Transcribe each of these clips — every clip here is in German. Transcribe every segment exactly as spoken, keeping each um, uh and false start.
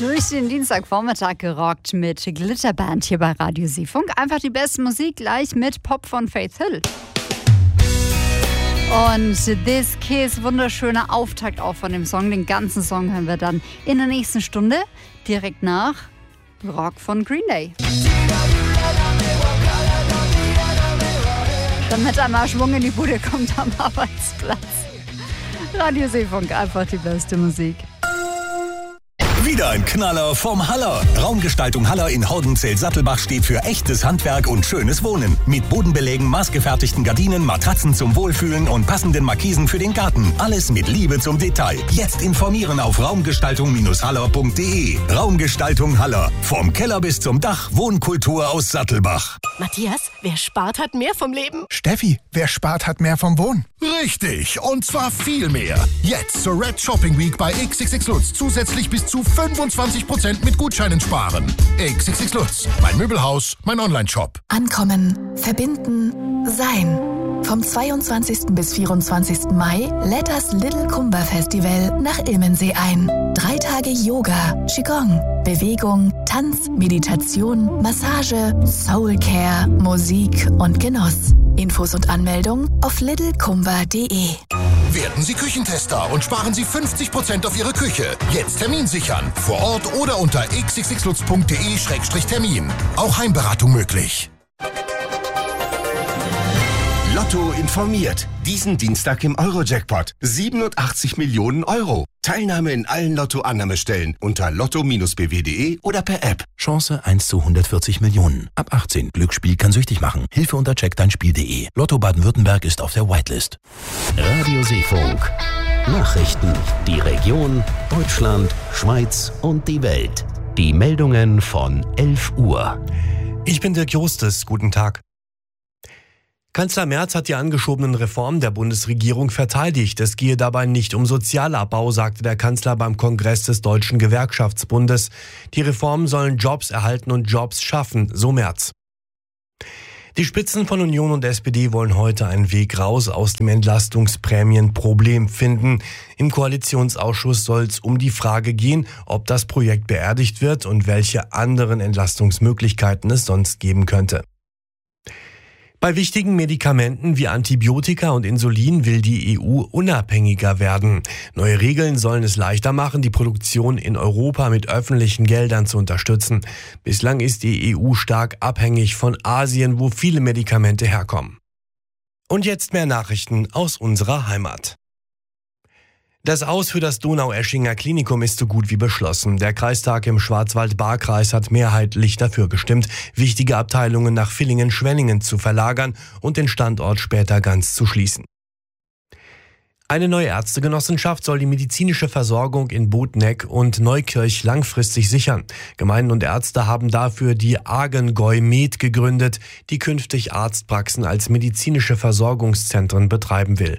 Durch den Dienstagvormittag gerockt mit Glitterband hier bei Radio Seefunk. Einfach die beste Musik gleich mit Pop von Faith Hill. Und This Kiss, wunderschöner Auftakt auch von dem Song. Den ganzen Song hören wir dann in der nächsten Stunde, direkt nach Rock von Green Day. Damit einmal Schwung in die Bude kommt am Arbeitsplatz. Radio Seefunk, einfach die beste Musik. Wieder ein Knaller vom Haller. Raumgestaltung Haller in Haudenzell-Sattelbach steht für echtes Handwerk und schönes Wohnen. Mit Bodenbelägen, maßgefertigten Gardinen, Matratzen zum Wohlfühlen und passenden Markisen für den Garten. Alles mit Liebe zum Detail. Jetzt informieren auf raumgestaltung haller punkt de. Raumgestaltung Haller. Vom Keller bis zum Dach. Wohnkultur aus Sattelbach. Matthias, wer spart, hat mehr vom Leben. Steffi, wer spart, hat mehr vom Wohnen. Richtig, und zwar viel mehr. Jetzt zur Red Shopping Week bei X X X Lutz zusätzlich bis zu fünfundzwanzig Prozent mit Gutscheinen sparen. X X X Lutz, mein Möbelhaus, mein Online-Shop. Ankommen, verbinden, sein. Vom zweiundzwanzigsten bis vierundzwanzigsten Mai lädt das Little Kumba Festival nach Ilmensee ein. Drei Tage Yoga, Qigong, Bewegung, Tanz, Meditation, Massage, Soulcare, Musik und Genuss. Infos und Anmeldung auf little kumba punkt de. Werden Sie Küchentester und sparen Sie fünfzig Prozent auf Ihre Küche. Jetzt Termin sichern. Vor Ort oder unter x x x lutz punkt de Schrägstrich Termin. Auch Heimberatung möglich. Lotto informiert. Diesen Dienstag im Euro-Jackpot. siebenundachtzig Millionen Euro. Teilnahme in allen Lotto-Annahmestellen unter lotto bindestrich b w punkt de oder per App. Chance eins zu hundertvierzig Millionen. Ab achtzehn. Glücksspiel kann süchtig machen. Hilfe unter check dein spiel punkt de. Lotto Baden-Württemberg ist auf der Whitelist. Radio Seefunk. Nachrichten. Die Region, Deutschland, Schweiz und die Welt. Die Meldungen von elf Uhr. Ich bin Dirk Jostes. Guten Tag. Kanzler Merz hat die angeschobenen Reformen der Bundesregierung verteidigt. Es gehe dabei nicht um Sozialabbau, sagte der Kanzler beim Kongress des Deutschen Gewerkschaftsbundes. Die Reformen sollen Jobs erhalten und Jobs schaffen, so Merz. Die Spitzen von Union und S P D wollen heute einen Weg raus aus dem Entlastungsprämienproblem finden. Im Koalitionsausschuss soll es um die Frage gehen, ob das Projekt beerdigt wird und welche anderen Entlastungsmöglichkeiten es sonst geben könnte. Bei wichtigen Medikamenten wie Antibiotika und Insulin will die E U unabhängiger werden. Neue Regeln sollen es leichter machen, die Produktion in Europa mit öffentlichen Geldern zu unterstützen. Bislang ist die E U stark abhängig von Asien, wo viele Medikamente herkommen. Und jetzt mehr Nachrichten aus unserer Heimat. Das Aus für das Donaueschinger Klinikum ist so gut wie beschlossen. Der Kreistag im Schwarzwald-Baar-Kreis hat mehrheitlich dafür gestimmt, wichtige Abteilungen nach Villingen-Schwenningen zu verlagern und den Standort später ganz zu schließen. Eine neue Ärztegenossenschaft soll die medizinische Versorgung in Botneck und Neukirch langfristig sichern. Gemeinden und Ärzte haben dafür die Argengoi Med gegründet, die künftig Arztpraxen als medizinische Versorgungszentren betreiben will.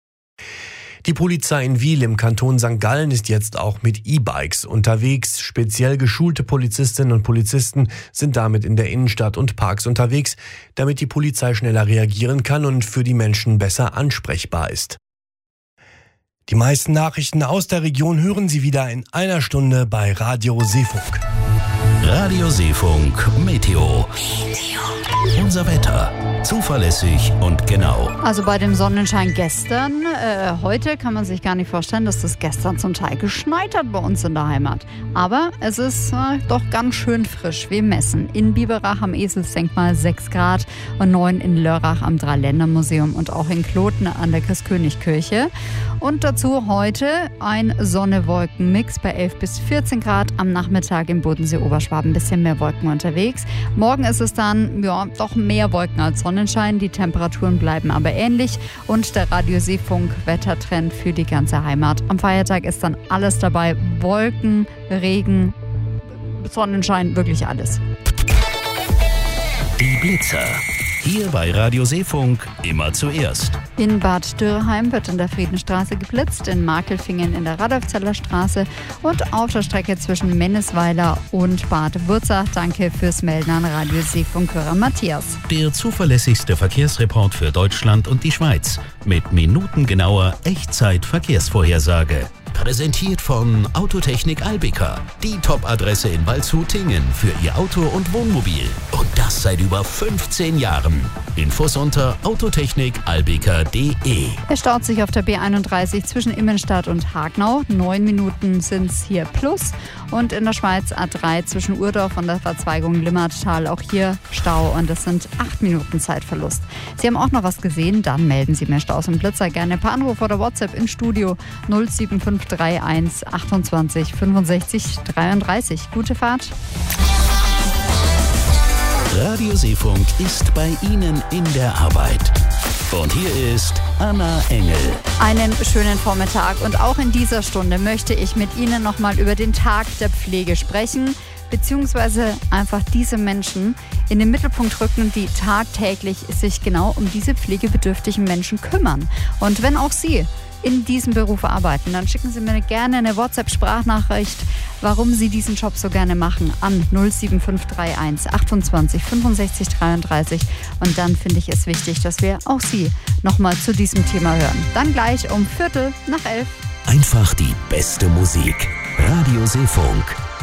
Die Polizei in Wiel im Kanton Sankt Gallen ist jetzt auch mit E-Bikes unterwegs. Speziell geschulte Polizistinnen und Polizisten sind damit in der Innenstadt und Parks unterwegs, damit die Polizei schneller reagieren kann und für die Menschen besser ansprechbar ist. Die meisten Nachrichten aus der Region hören Sie wieder in einer Stunde bei Radio Seefunk. Radio Seefunk Meteo. Unser Wetter. Zuverlässig und genau. Also bei dem Sonnenschein gestern, äh, heute kann man sich gar nicht vorstellen, dass das gestern zum Teil geschneit hat bei uns in der Heimat. Aber es ist äh, doch ganz schön frisch. Wir messen in Biberach am Eselsdenkmal sechs Grad und neun in Lörrach am Dreiländermuseum und auch in Kloten an der Christkönigkirche. Und dazu heute ein Sonne-Wolken-Mix bei elf bis vierzehn Grad. Am Nachmittag im Bodensee-Oberschwaben ein bisschen mehr Wolken unterwegs. Morgen ist es dann ja doch mehr Wolken als Sonnenschein. Die Temperaturen bleiben aber ähnlich. Und der Radio Seefunk Wettertrend für die ganze Heimat. Am Feiertag ist dann alles dabei. Wolken, Regen, Sonnenschein, wirklich alles. Die Blitzer. Hier bei Radio Seefunk immer zuerst. In Bad Dürrheim wird in der Friedenstraße geblitzt, in Markelfingen in der Radolfzeller Straße und auf der Strecke zwischen Mennesweiler und Bad Wurzach. Danke fürs Melden an Radio Seefunk-Hörer Matthias. Der zuverlässigste Verkehrsreport für Deutschland und die Schweiz mit minutengenauer Echtzeit-Verkehrsvorhersage. Präsentiert von Autotechnik Albecker. Die Top-Adresse in Waldshut-Tingen für Ihr Auto und Wohnmobil. Und das seit über fünfzehn Jahren. Infos unter autotechnik albecker punkt de. Es staut sich auf der B einunddreißig zwischen Immenstadt und Hagnau. Neun Minuten sind es hier plus. Und in der Schweiz A drei zwischen Urdorf und der Verzweigung Limmattal. Auch hier Stau und es sind acht Minuten Zeitverlust. Sie haben auch noch was gesehen? Dann melden Sie mir Staus und Blitzer gerne per Anruf oder WhatsApp ins Studio null sieben fünf drei eins achtundzwanzig fünfundsechzig dreiunddreißig. Gute Fahrt. Radio Seefunk ist bei Ihnen in der Arbeit. Und hier ist Anna Engel. Einen schönen Vormittag und auch in dieser Stunde möchte ich mit Ihnen nochmal über den Tag der Pflege sprechen, beziehungsweise einfach diese Menschen in den Mittelpunkt rücken, die tagtäglich sich genau um diese pflegebedürftigen Menschen kümmern. Und wenn auch Sie in diesem Beruf arbeiten, dann schicken Sie mir gerne eine WhatsApp-Sprachnachricht, warum Sie diesen Job so gerne machen, an null sieben fünf drei eins achtundzwanzig fünfundsechzig dreiunddreißig. Und dann finde ich es wichtig, dass wir auch Sie nochmal zu diesem Thema hören. Dann gleich um Viertel nach elf. Einfach die beste Musik. Radio Seefunk.